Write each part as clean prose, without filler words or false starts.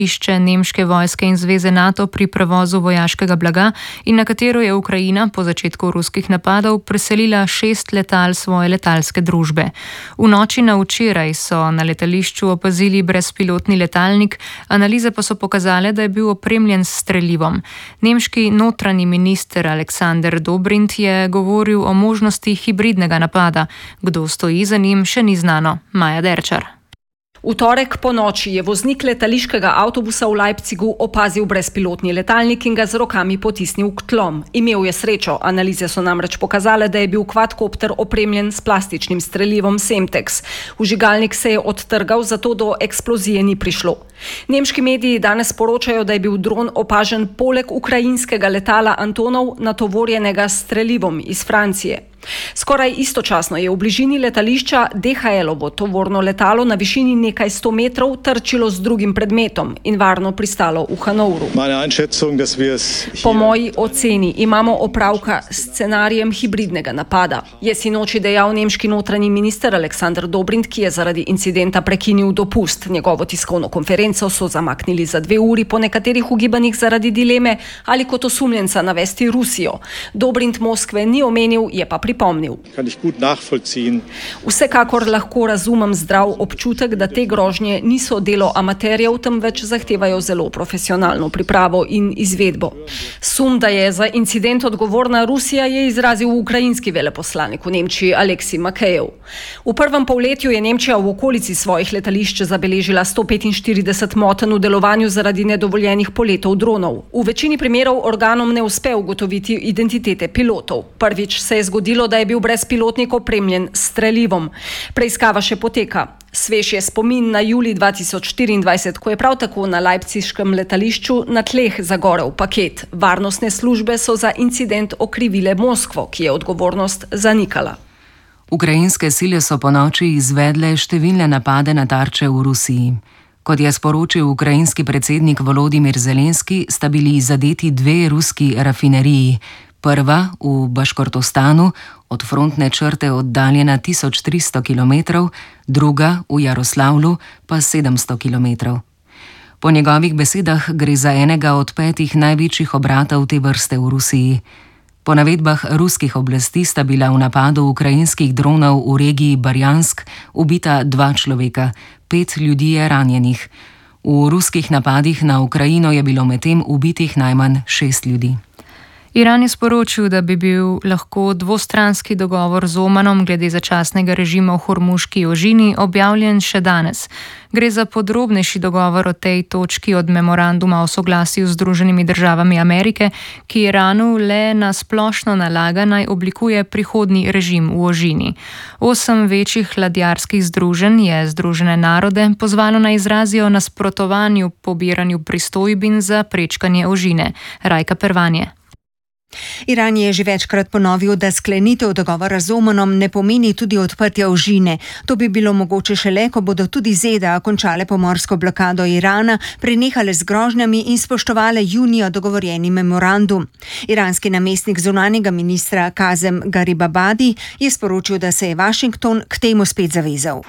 išče nemške vojske in zveze NATO pri prevozu vojaškega blaga in na katero je Ukrajina po začetku ruskih napadov preselila 6 letal svoje letalske družbe. V noči na včeraj so na letališču opazili brezpilotni letalnik, analize pa so pokazale, da je bil opremljen s strelivom. Nemški notranji minister Alexander Dobrindt je govoril o možnosti hibridnega napada. Kdo stoji za njim, še ni znano. Maja Derčar. V torek po noči je voznik letališkega avtobusa v Leipzigu opazil brezpilotni letalnik in ga z rokami potisnil k tlom. Imel je srečo, analize so namreč pokazale, da je bil kvadkopter opremljen s plastičnim strelivom Semtex. Vžigalnik se je odtrgal, zato do eksplozije ni prišlo. Nemški mediji danes poročajo, da je bil dron opažen poleg ukrajinskega letala Antonov natovorjenega s strelivom iz Francije. Skoraj istočasno je v bližini letališča DHL-ovo tovorno letalo na višini nekaj 100 metrov trčilo z drugim predmetom in varno pristalo v Hanovru. Po moji oceni imamo opravka s scenarijem hibridnega napada, je sinoči dejal nemški notranji minister Alexander Dobrindt, ki je zaradi incidenta prekinil dopust. Njegovo tiskovno konferenco so zamaknili za 2 uri, po nekaterih ugibanjih zaradi dileme, ali kot osumljenca navesti Rusijo. Dobrindt Moskve ni omenil, je pa pripomnil. Vsekakor lahko razumem zdrav občutek, da te grožnje niso delo amaterjev, temveč zahtevajo zelo profesionalno pripravo in izvedbo. Sum, da je za incident odgovorna Rusija, je izrazil ukrajinski veleposlanik v Nemčiji Aleksij Makejev. V prvem polletju je Nemčija v okolici svojih letališč zabeležila 145 motenj v delovanju zaradi nedovoljenih poletov dronov. V večini primerov organom ne uspe ugotoviti identitete pilotov. Prvič se je zgodilo, da je bil brezpilotnik opremljen s strelivom. Preiskava še poteka. Svež je spomin na julij 2024, ko je prav tako na leipziškem letališču na tleh zagorel paket. Varnostne službe so za incident okrivile Moskvo, ki je odgovornost zanikala. Ukrajinske sile so ponoči izvedle številne napade na tarče v Rusiji. Kot je sporočil ukrajinski predsednik Volodimir Zelenski, sta bili zadeti 2 ruski rafineriji. Prva v Baškortostanu, od frontne črte oddaljena 1300 km, druga v Jaroslavlu pa 700 km. Po njegovih besedah gre za enega od 5 največjih obratov te vrste v Rusiji. Po navedbah ruskih oblasti sta bila v napadu ukrajinskih dronov v regiji Barjansk ubita 2 človeka, 5 ljudi je ranjenih. V ruskih napadih na Ukrajino je bilo medtem ubitih najmanj 6 ljudi. Iran je sporočil, da bi bil lahko dvostranski dogovor z Omanom glede začasnega režima v Hormuški ožini objavljen še danes. Gre za podrobnejši dogovor o tej točki od memoranduma o soglasju z Združenimi državami Amerike, ki Iranu le na splošno nalaga, naj oblikuje prihodnji režim v ožini. 8 večjih ladjarskih združenj je Združene narode pozvalo na izrazijo nasprotovanju pobiranju pristojbin za prečkanje ožine. Rajka Pervanje. Iran je že večkrat ponovil, da sklenitev dogovora z Omanom ne pomeni tudi odprtja ožine. To bi bilo mogoče šele, ko bodo tudi ZDA končale pomorsko blokado Irana, prenehale z grožnjami in spoštovale junija dogovorjeni memorandum. Iranski namestnik zunanjega ministra Kazem Garibabadi je sporočil, da se je Washington k temu spet zavezal.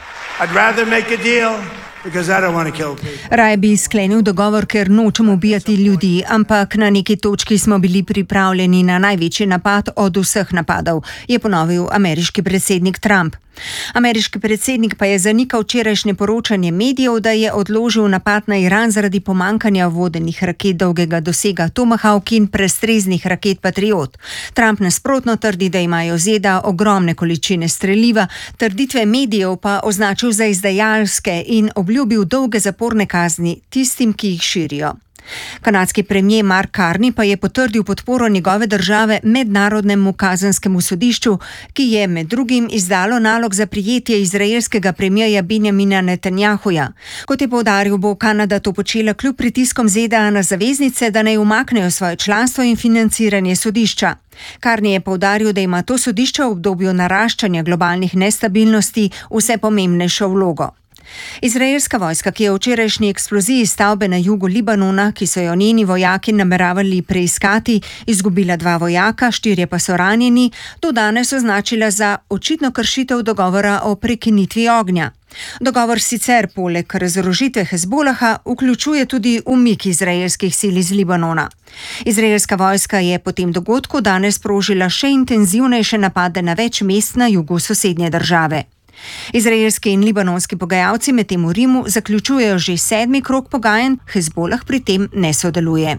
Raj bi sklenil dogovor, ker nočem ubijati ljudi, ampak na neki točki smo bili pripravljeni na največji napad od vseh napadov, je ponovil ameriški predsednik Trump. Ameriški predsednik pa je zanikal včerajšnje poročanje medijev, da je odložil napad na Iran zaradi pomankanja vodenih raket dolgega dosega Tomahawk in prestreznih raket Patriot. Trump nasprotno trdi, da imajo ZDA ogromne količine streliva, trditve medijev pa označil za izdajalske in obljubil dolge zaporne kazni tistim, ki jih širijo. Kanadski premier Mark Carney pa je potrdil podporo njegove države mednarodnemu kazenskemu sodišču, ki je med drugim izdalo nalog za prijetje izraelskega premierja Benjamina Netanjahuja. Kot je poudaril, bo Kanada to počela kljub pritiskom ZDA na zaveznice, da naj umaknejo svoje članstvo in financiranje sodišča. Carney je poudaril, da ima to sodišče v obdobju naraščanja globalnih nestabilnosti vse pomembnejšo vlogo. Izraelska vojska, ki je v včerajšnji eksploziji stavbe na jugu Libanona, ki so jo njeni vojaki nameravali preiskati, izgubila 2 vojaka, 4 pa so ranjeni, to danes označila za očitno kršitev dogovora o prekinitvi ognja. Dogovor sicer poleg razorožitve Hezbolaha vključuje tudi umik izraelskih sil iz Libanona. Izraelska vojska je po tem dogodku danes sprožila še intenzivnejše napade na več mest na jugu sosednje države. Izraelski in libanonski pogajalci medtem v Rimu zaključujejo že 7. krog pogajanj, Hezbolah pri tem ne sodeluje.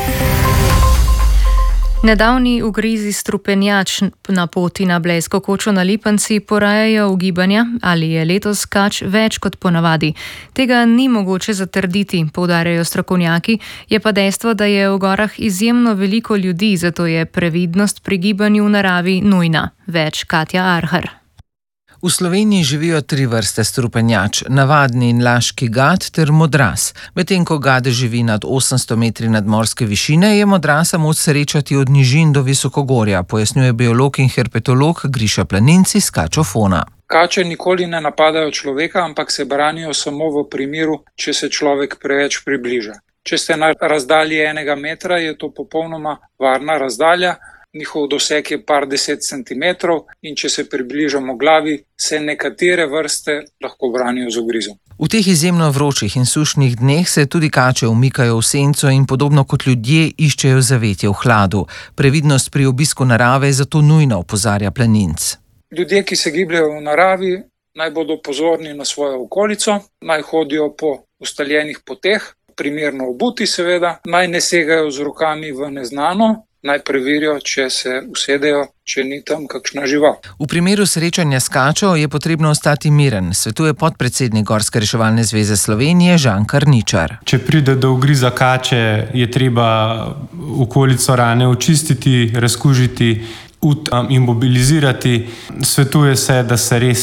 Nedavni ugrizi strupenjač na poti na Blejsko kočo na Lipanci porajajo ugibanja, ali je letos kač več kot ponavadi. Tega ni mogoče zatrditi, poudarjajo strokovnjaki, je pa dejstvo, da je v gorah izjemno veliko ljudi, zato je previdnost pri gibanju v naravi nujna. Več Katja Arhar. V Sloveniji živijo 3 vrste strupenjač, navadni in laški gad ter modras. Medtem ko gade živi nad 800 metri nadmorske višine, je modrasa moč srečati od nižin do visokogorja, pojasnjuje biolog in herpetolog Griša Planinc iz Kačofona. Kače nikoli ne napadajo človeka, ampak se branijo samo v primeru, če se človek preveč približa. Če ste na razdalji 1 metra, je to popolnoma varna razdalja. Njihov doseg je par 10 centimetrov in če se približamo glavi, se nekatere vrste lahko branijo z ugrizom. V teh izjemno vročih in sušnih dneh se tudi kače umikajo v senco in podobno kot ljudje iščejo zavetje v hladu. Previdnost pri obisku narave je zato nujna, opozarja Planinc. Ljudje, ki se gibljajo v naravi, naj bodo pozorni na svojo okolico, naj hodijo po ustaljenih poteh, primerno obuti seveda, naj ne segajo z rokami v neznano, naj preverijo, če se usedejo, če ni tam kakšna žival. V primeru srečanja s kačo je potrebno ostati miren, svetuje podpredsednik Gorske reševalne zveze Slovenije Žan Karničar. Če pride do ugriza kače, je treba okolico rane očistiti, razkužiti, imobilizirati. Svetuje se, da se res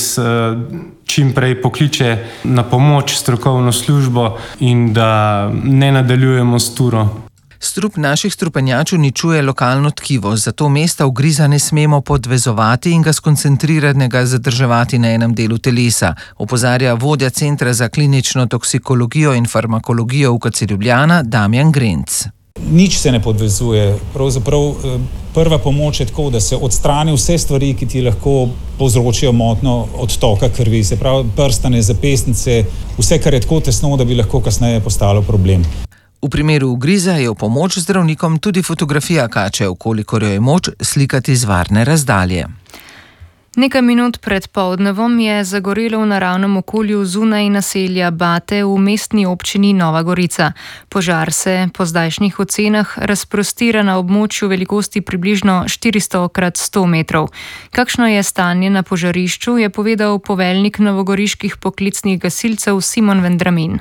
čim prej pokliče na pomoč strokovno službo in da ne nadaljujemo s turo. Strup naših strupenjač uničuje lokalno tkivo, zato mesta ugriza ne smemo podvezovati in ga skoncentriranega zadrževati na enem delu telesa, opozarja vodja Centra za klinično toksikologijo in farmakologijo UKC Ljubljana Damjan Grenc. Nič se ne podvezuje. Pravzaprav prva pomoč je tako, da se odstrani vse stvari, ki ti lahko povzročijo motnjo odtoka krvi, se pravi prstane, zapestnice, vse, kar je tako tesno, da bi lahko kasneje postalo problem. V primeru ugriza je v pomoč zdravnikom tudi fotografija kače, kolikor jo je moč slikati z varne razdalje. Nekaj minut pred poldnevom je zagorelo v naravnem okolju zunaj naselja Bate v mestni občini Nova Gorica. Požar se po zdajšnjih ocenah razprostira na območju velikosti približno 400 x 100 metrov. Kakšno je stanje na požarišču, je povedal poveljnik novogoriških poklicnih gasilcev Simon Vendramin.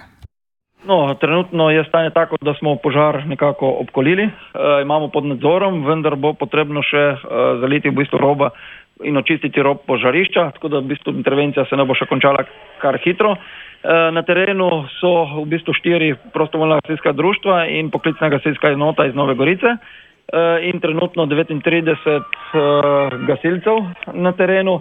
Trenutno je stanje tako, da smo požar nekako obkolili, imamo pod nadzorom, vendar bo potrebno še zaliti roba in očistiti rob požarišča, tako da intervencija se ne bo še končala kar hitro. Na terenu so 4 prostovoljna gasilska društva in poklicna gasilska enota iz Nove Gorice in trenutno 39 gasilcev na terenu.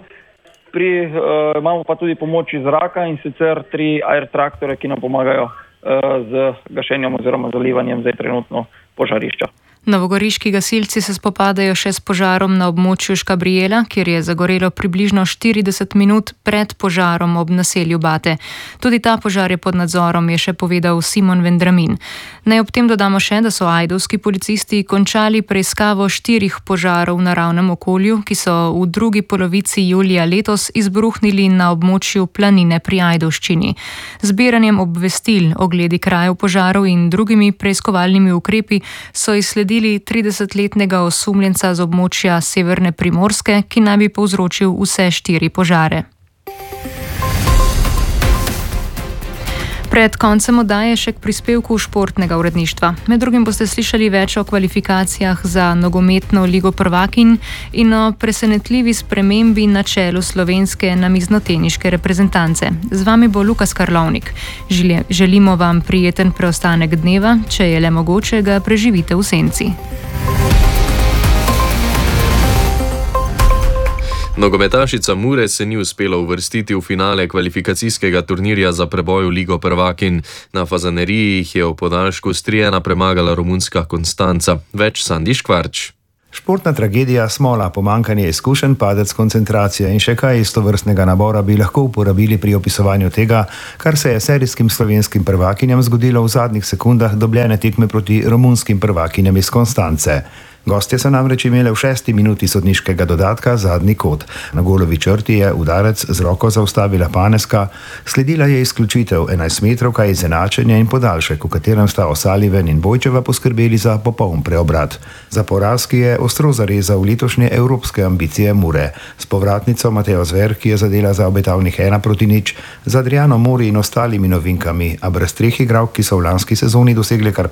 Imamo pa tudi pomoč iz zraka in sicer 3 air traktore, ki nam pomagajo z gašenjem oziroma zalivanjem zdaj trenutno požarišča. Novogoriški gasilci se spopadajo še s požarom na območju Škabriela, kjer je zagorelo približno 40 minut pred požarom ob naselju Bate. Tudi ta požar je pod nadzorom, je še povedal Simon Vendramin. Naj ob tem dodamo še, da so ajdovski policisti končali preiskavo 4 požarov v naravnem okolju, ki so v drugi polovici julija letos izbruhnili na območju Planine pri Ajdovščini. Zbiranjem obvestil o gledi krajev požarov in drugimi preiskovalnimi ukrepi so izsledili 30-letnega osumljenca z območja severne Primorske, ki naj bi povzročil vse 4 požare. Pred koncem oddaje še k prispevku športnega uredništva. Med drugim boste slišali več o kvalifikacijah za nogometno ligo prvakinj in o presenetljivi spremembi na čelu slovenske namiznoteniške reprezentance. Z vami bo Lukas Karlovnik. Želimo vam prijeten preostanek dneva, če je le mogoče, ga preživite v senci. Nogometašica Mure se ni uspela uvrstiti v finale kvalifikacijskega turnirja za preboj v Ligo prvakinj. Na Fazaneriji jih je v podaljšku s 3:1 premagala romunska Konstanca. Več Sandi Škvarč. Športna tragedija, smola, pomanjkanje izkušenj, padec koncentracije in še kaj istovrstnega nabora bi lahko uporabili pri opisovanju tega, kar se je serijskim slovenskim prvakinjam zgodilo v zadnjih sekundah dobljene tekme proti romunskim prvakinjam iz Konstance. Gostje so namreč imele v 6. minuti sodniškega dodatka zadnji kot. Na golovi črti je udarec z roko zaustavila Paneska, sledila je izključitev 11-metrovka, izenačenje in podaljšek, v katerem sta O'Sullivan in Bojčeva poskrbeli za popoln preobrat. Za poraz, ki je ostro zarezal letošnje evropske ambicije Mure. S povratnico Mateo Zver, ki je zadela za obetavnih 1-0, z Adriano Mori in ostalimi novinkami, a brez 3 igralk, ki so v lanski sezoni dosegli kar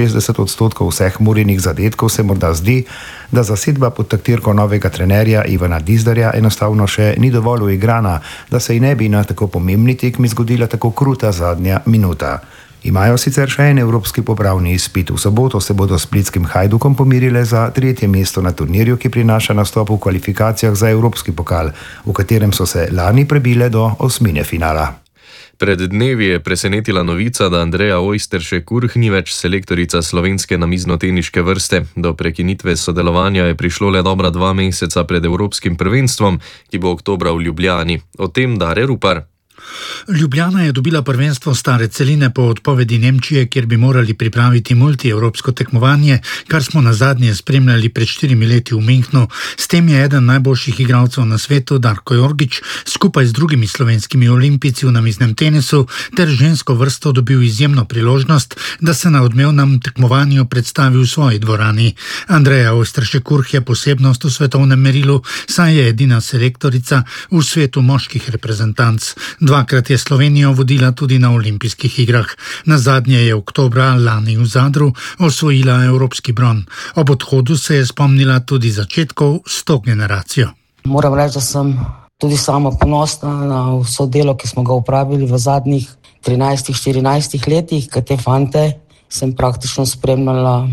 65% vseh Murinih zadetkov, se morda zdi, da zasedba pod taktirko novega trenerja Ivana Dizdarja enostavno še ni dovolj uigrana, da se ji ne bi na tako pomembni tekmi zgodila tako kruta zadnja minuta. Imajo sicer še en evropski popravni izpit. V soboto se bodo s splitskim Hajdukom pomirile za 3. mesto na turnirju, ki prinaša nastop v kvalifikacijah za evropski pokal, v katerem so se lani prebile do osmine finala. Pred dnevi je presenetila novica, da Andreja Ojsteršek-Kurh ni več selektorica slovenske namiznoteniške vrste. Do prekinitve sodelovanja je prišlo le dobra 2 meseca pred evropskim prvenstvom, ki bo oktobra v Ljubljani. O tem Dare Rupar. Ljubljana je dobila prvenstvo stare celine po odpovedi Nemčije, kjer bi morali pripraviti multievropsko tekmovanje, kar smo nazadnje spremljali pred 4 leti v Münchnu. S tem je eden najboljših igralcev na svetu, Darko Jorgić, skupaj z drugimi slovenskimi olimpijci v namiznem tenisu ter žensko vrsto dobil izjemno priložnost, da se na odmevnem tekmovanju predstavi v svoji dvorani. Andreja Ojsteršek-Kurh je posebnost v svetovnem merilu, saj je edina selektorica v svetu moških reprezentanc. 2-krat je Slovenijo vodila tudi na olimpijskih igrah. Nazadnje je oktobra lani v Zadru osvojila evropski bron. Ob odhodu se je spomnila tudi začetkov s to generacijo. Moram reči, da sem tudi sama ponosna na vso delo, ki smo ga upravili v zadnjih 13-14 letih, ker te fante sem praktično spremljala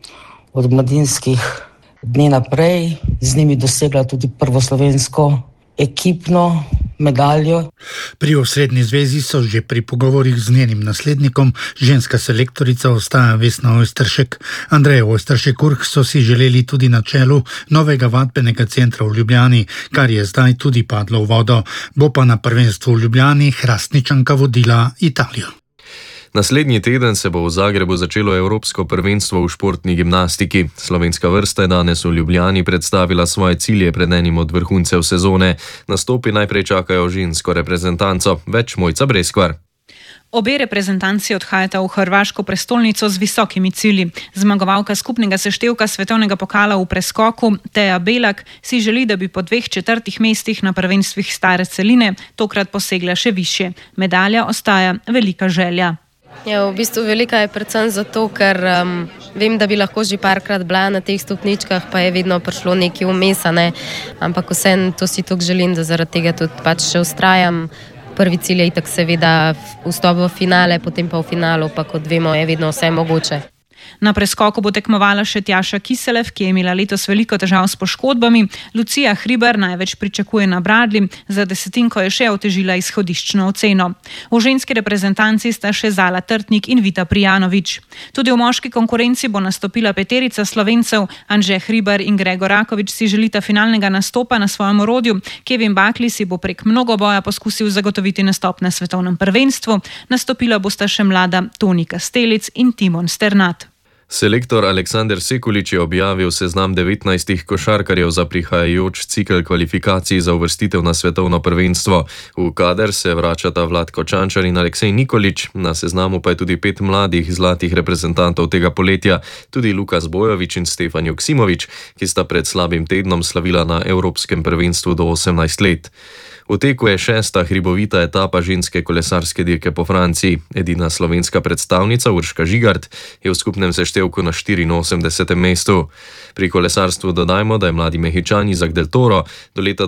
od mladinskih dni naprej, z njimi dosegla tudi prvo slovensko ekipno medaljo. Pri osrednji zvezi so že pri pogovorih z njenim naslednikom, ženska selektorica ostaja Vesna Ojsteršek. Andreja Ojsteršek-Kurh so si želeli tudi na čelu novega vadbenega centra v Ljubljani, kar je zdaj tudi padlo v vodo. Bo pa na prvenstvu v Ljubljani Hrastničanka vodila Italijo. Naslednji teden se bo v Zagrebu začelo evropsko prvenstvo v športni gimnastiki. Slovenska vrsta je danes v Ljubljani predstavila svoje cilje pred enim od vrhuncev sezone. Nastopi najprej čakajo žensko reprezentanco. Več Mojca Breskvar. Obe reprezentanci odhajata v hrvaško prestolnico z visokimi cilji. Zmagovalka skupnega seštevka svetovnega pokala v preskoku, Teja Belak, si želi, da bi po 2 četrtih mestih na prvenstvih stare celine tokrat posegla še višje. Medalja ostaja velika želja. Ja, v bistvu velika je predvsem zato, ker vem, da bi lahko že parkrat bila na teh stopničkah, pa je vedno prišlo nekaj vmes, ne? Ampak vseeno to si tako želim, da zaradi tega tudi pač še vztrajam. Prvi cilj je itak seveda vstop v finale, potem pa v finalu, pa kot vemo, je vedno vse mogoče. Na preskoku bo tekmovala še Tjaša Kiselev, ki je imela letos veliko težav s poškodbami. Lucija Hribar največ pričakuje na bradlji, za 10 je še otežila izhodiščno oceno. V ženski reprezentanci sta še Zala Trtnik in Vita Prijanović. Tudi v moški konkurenci bo nastopila 5 Slovencev. Anže Hribar in Gregor Rakovič si želita finalnega nastopa na svojem orodju. Kevin Buckley si bo prek mnogoboja poskusil zagotoviti nastop na svetovnem prvenstvu. Nastopila bosta še mlada Toni Kastelic in Timon Sternat. Selektor Aleksander Sekulič je objavil seznam 19 košarkarjev za prihajajoč cikel kvalifikacij za uvrstitev na svetovno prvenstvo. V kader se vračata Vlatko Čančar in Aleksej Nikolič, na seznamu pa je tudi 5 mladih zlatih reprezentantov tega poletja, tudi Lukas Bojovič in Stefan Joksimovič, ki sta pred slabim tednom slavila na evropskem prvenstvu do 18 let. V teku je 6. hribovita etapa ženske kolesarske dirke po Franciji. Edina slovenska predstavnica Urška Žigart je v skupnem seštevku na 84. mestu. Pri kolesarstvu dodajmo, da je mladi Mehičan Izak del Toro do leta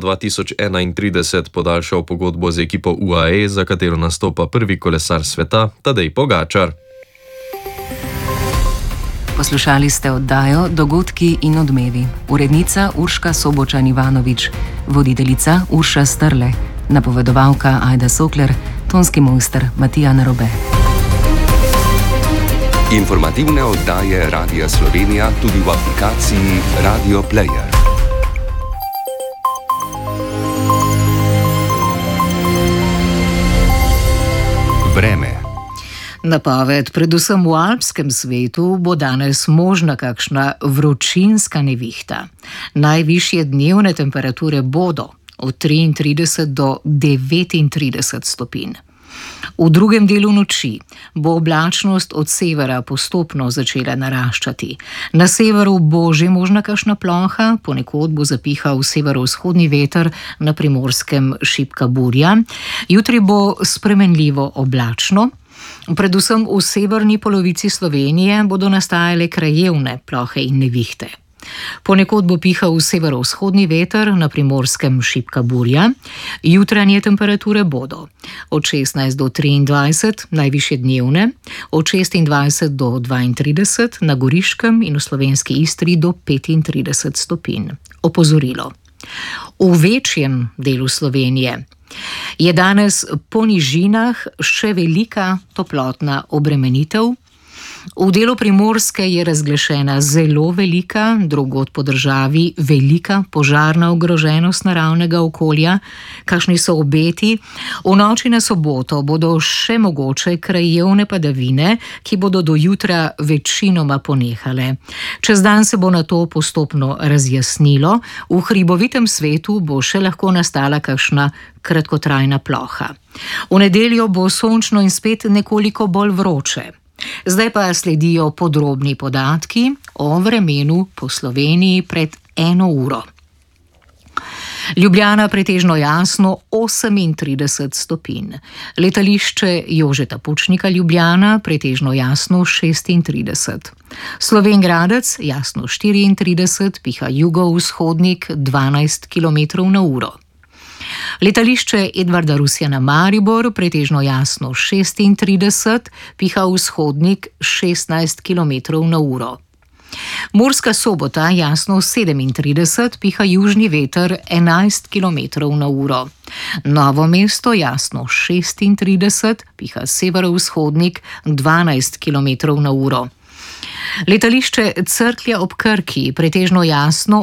2031 podaljšal pogodbo z ekipo UAE, za katero nastopa prvi kolesar sveta Tadej Pogačar. Poslušali ste oddajo Dogodki in odmevi. Urednica Urška Sobočan Ivanovič. voditeljica Urša Strle, napovedovalka Ajda Sokler, tonski mojster Matija Narobe. Informativne oddaje Radia Slovenija tudi v aplikaciji Radio Player. Vreme. Napoved, predvsem v alpskem svetu, bo danes možna kakšna vročinska nevihta. Najvišje dnevne temperature bodo od 33 do 39 stopinj. V drugem delu noči bo oblačnost od severa postopno začela naraščati. Na severu bo že možna kakšna ploha, ponekod bo zapihal severovzhodni veter, na Primorskem šibka burja. Jutri bo spremenljivo oblačno. Predvsem v severni polovici Slovenije bodo nastajale krajevne plohe in nevihte. Ponekod bo pihal severovzhodni veter, na Primorskem šibka burja. Jutranje temperature bodo od 16 do 23, najvišje dnevne, od 26 do 32, na Goriškem in v slovenski Istri do 35 stopinj. Opozorilo. V večjem delu Slovenije je danes po nižinah še velika toplotna obremenitev. V delu Primorske je razglašena zelo velika, drugod po državi velika požarna ogroženost naravnega okolja. Kakšni so obeti? V noči na soboto bodo še mogoče krajevne padavine, ki bodo do jutra večinoma ponehale. Čez dan se bo nato postopno razjasnilo, v hribovitem svetu bo še lahko nastala kakšna kratkotrajna ploha. V nedeljo bo sončno in spet nekoliko bolj vroče. Zdaj pa sledijo podrobni podatki o vremenu po Sloveniji pred 1 uro. Ljubljana pretežno jasno 38 stopinj. Letališče Jožeta Pučnika Ljubljana pretežno jasno 36. Slovenj Gradec jasno 34, piha jugovzhodnik 12 km/h. Letališče Edvarda Rusjana Maribor pretežno jasno 36, piha vzhodnik 16 km/h. Murska Sobota jasno 37, piha južni veter 11 km/h. Novo mesto jasno 36, piha severovzhodnik 12 km/h. Letališče Cerklje ob Krki pretežno jasno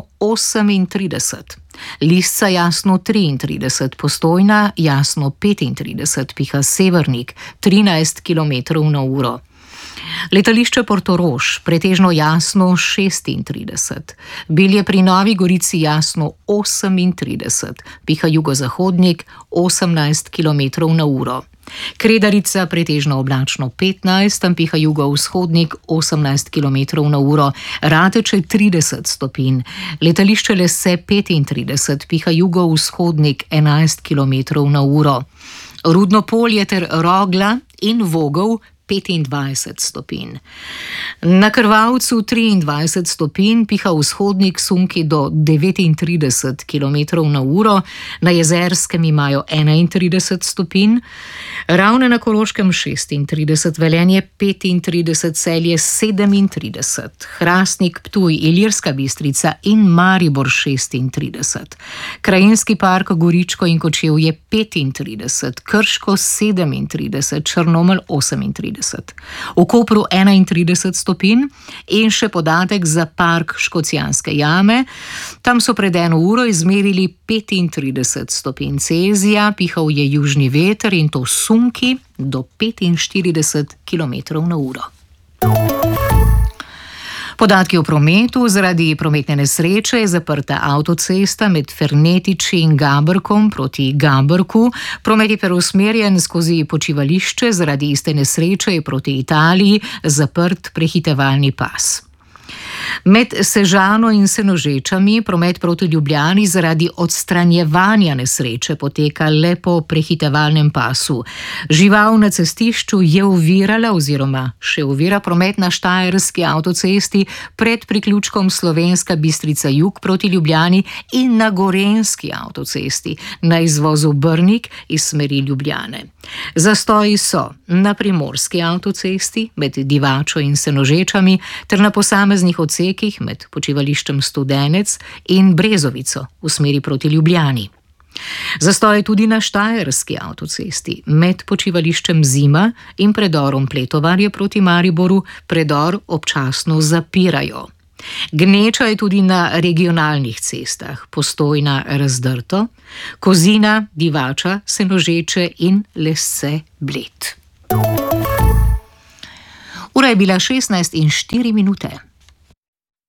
38. Lisca jasno 33, Postojna jasno 35, piha severnik 13 km/h. Letališče Portorož pretežno jasno 36, Bilje pri Novi Gorici jasno 38, piha jugozahodnik 18 km/h. Kredarica pretežno oblačno 15, tam piha jugovzhodnik 18 km/h, Rateče 30 stopinj, letališče Lese 35, piha jugovzhodnik 11 km/h, Rudno Polje ter Rogla in Vogel 25 stopinj. Na Krvavcu 23 stopinj, piha vzhodnik sunki do 39 km/h, na Jezerskem imajo 31 stopinj, Ravne na Koroškem 36, Velenje 35, Celje 37, Hrastnik, Ptuj, Ilirska Bistrica in Maribor 36, Krajinski park Goričko in Kočevje 35, Krško 37, Črnomelj 38. V Kopru 31 stopinj in še podatek za park Škocjanske jame. Tam so pred 1 uro izmerili 35 stopinj Celzija, pihal je južni veter in to sunki do 45 km/h. Podatki o prometu. Zaradi prometne nesreče je zaprta avtocesta med Fernetiči in Gabrkom proti Gabrku. Promet je preusmerjen skozi počivališče, zaradi iste nesreče je proti Italiji zaprt prehitevalni pas. Med Sežano in Senožečami promet proti Ljubljani zaradi odstranjevanja nesreče poteka le po prehitevalnem pasu. Žival na cestišču je ovirala oziroma še ovira promet na Štajerski avtocesti pred priključkom Slovenska Bistrica jug proti Ljubljani in na Gorenjski avtocesti na izvozu Brnik iz smeri Ljubljane. Zastoji so na Primorski avtocesti med Divačo in Senožečami ter na posameznih odsekih odsekih med počivališčem Studenec in Brezovico v smeri proti Ljubljani. Zastoj je tudi na Štajerski avtocesti med počivališčem Zima in predorom Pletovarje proti Mariboru predor občasno zapirajo. Gneča je tudi na regionalnih cestah, Postojna Razdrto, Kozina, Divača, Senožeče in Lesce Bled. Ura je bila 16:04.